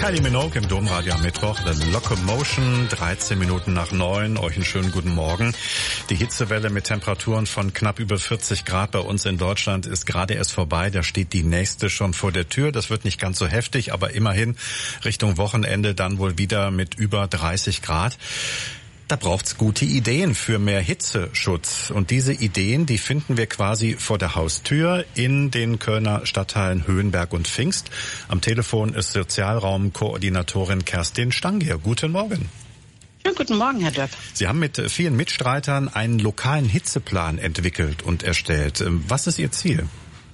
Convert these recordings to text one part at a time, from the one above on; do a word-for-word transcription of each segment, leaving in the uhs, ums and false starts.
Kylie Minogue im Domradio am Mittwoch, The Locomotion, dreizehn Minuten nach neun. Euch einen schönen guten Morgen. Die Hitzewelle mit Temperaturen von knapp über vierzig Grad bei uns in Deutschland ist gerade erst vorbei. Da steht die nächste schon vor der Tür. Das wird nicht ganz so heftig, aber immerhin Richtung Wochenende dann wohl wieder mit über dreißig Grad. Da braucht's gute Ideen für mehr Hitzeschutz. Und diese Ideen, die finden wir quasi vor der Haustür in den Kölner Stadtteilen Höhenberg und Pfingst. Am Telefon ist Sozialraumkoordinatorin Kerstin Stangier. Guten Morgen. Schönen guten Morgen, Herr Dörp. Sie haben mit vielen Mitstreitern einen lokalen Hitzeplan entwickelt und erstellt. Was ist Ihr Ziel?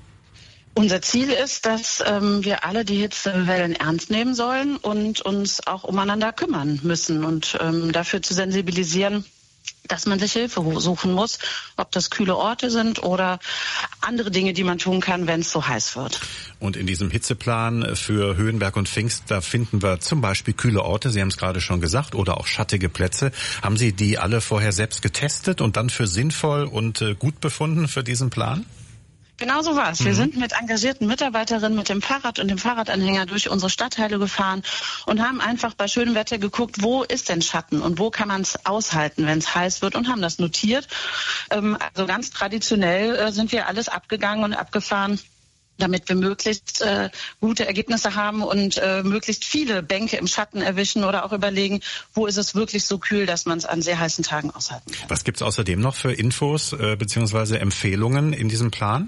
Unser Ziel ist, dass ähm, wir alle die Hitzewellen ernst nehmen sollen und uns auch umeinander kümmern müssen und ähm, dafür zu sensibilisieren, dass man sich Hilfe suchen muss, ob das kühle Orte sind oder andere Dinge, die man tun kann, wenn es so heiß wird. Und in diesem Hitzeplan für Höhenberg und Pfingst, da finden wir zum Beispiel kühle Orte, Sie haben es gerade schon gesagt, oder auch schattige Plätze. Haben Sie die alle vorher selbst getestet und dann für sinnvoll und äh, gut befunden für diesen Plan? Genau so war's. Wir sind mit engagierten Mitarbeiterinnen mit dem Fahrrad und dem Fahrradanhänger durch unsere Stadtteile gefahren und haben einfach bei schönem Wetter geguckt, wo ist denn Schatten und wo kann man es aushalten, wenn es heiß wird, und haben das notiert. Ähm, also ganz traditionell äh, sind wir alles abgegangen und abgefahren, damit wir möglichst äh, gute Ergebnisse haben und äh, möglichst viele Bänke im Schatten erwischen oder auch überlegen, wo ist es wirklich so kühl, dass man es an sehr heißen Tagen aushalten kann. Was gibt's außerdem noch für Infos äh, bzw. Empfehlungen in diesem Plan?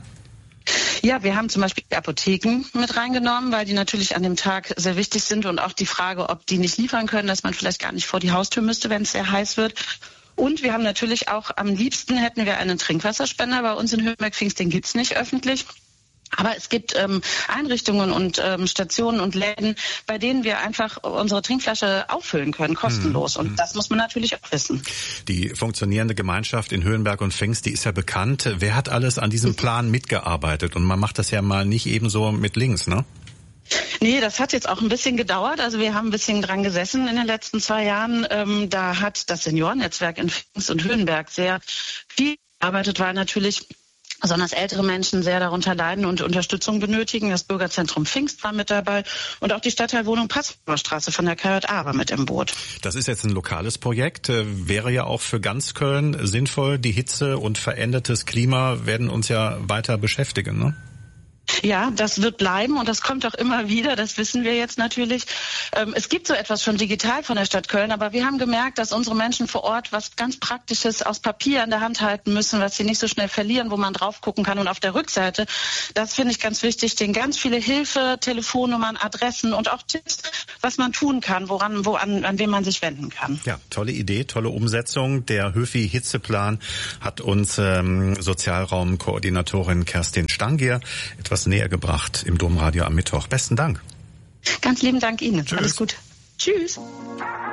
Ja, wir haben zum Beispiel die Apotheken mit reingenommen, weil die natürlich an dem Tag sehr wichtig sind, und auch die Frage, ob die nicht liefern können, dass man vielleicht gar nicht vor die Haustür müsste, wenn es sehr heiß wird. Und wir haben natürlich auch, am liebsten hätten wir einen Trinkwasserspender bei uns in Höhenberg-Pfingst, den gibt's nicht öffentlich. Aber es gibt ähm, Einrichtungen und ähm, Stationen und Läden, bei denen wir einfach unsere Trinkflasche auffüllen können, kostenlos. Und das muss man natürlich auch wissen. Die funktionierende Gemeinschaft in Höhenberg und Pfingst, die ist ja bekannt. Wer hat alles an diesem Plan mitgearbeitet? Und man macht das ja mal nicht ebenso mit links, ne? Nee, das hat jetzt auch ein bisschen gedauert. Also wir haben ein bisschen dran gesessen in den letzten zwei Jahren. Ähm, da hat das Seniorennetzwerk in Pfingst und Höhenberg sehr viel gearbeitet, weil natürlich besonders ältere Menschen sehr darunter leiden und Unterstützung benötigen. Das Bürgerzentrum Pfingst war mit dabei und auch die Stadtteilwohnung Passauer Straße von der K J A war mit im Boot. Das ist jetzt ein lokales Projekt, wäre ja auch für ganz Köln sinnvoll. Die Hitze und verändertes Klima werden uns ja weiter beschäftigen, ne? Ja, das wird bleiben und das kommt auch immer wieder, das wissen wir jetzt natürlich. Ähm, es gibt so etwas schon digital von der Stadt Köln, aber wir haben gemerkt, dass unsere Menschen vor Ort was ganz Praktisches aus Papier in der Hand halten müssen, was sie nicht so schnell verlieren, wo man drauf gucken kann. Und auf der Rückseite, das finde ich ganz wichtig, stehen ganz viele Hilfe, Telefonnummern, Adressen und auch Tipps, was man tun kann, woran, wo, an, an wen man sich wenden kann. Ja, tolle Idee, tolle Umsetzung. Der Höfi-Hitzeplan hat uns ähm, Sozialraumkoordinatorin Kerstin Stangier etwas näher gebracht im Domradio am Mittwoch. Besten Dank. Ganz lieben Dank Ihnen. Tschüss. Alles gut. Tschüss.